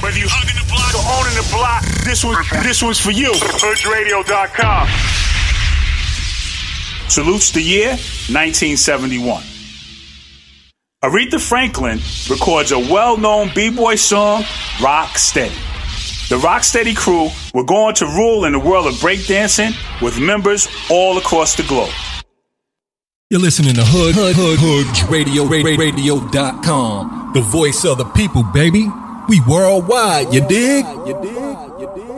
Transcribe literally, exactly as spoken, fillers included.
Whether you hugging the block or owning the block, this one, this one's for you. Hood Radio dot com. Salutes the year nineteen seventy-one. Aretha Franklin records a well-known b-boy song, Rock Steady. The Rocksteady crew were going to rule in the world of breakdancing with members all across the globe. You're listening to Hood, Hood, Hood, Hood Radio, Radio dot com. The voice of the people, baby. We worldwide, you dig? You dig? You dig?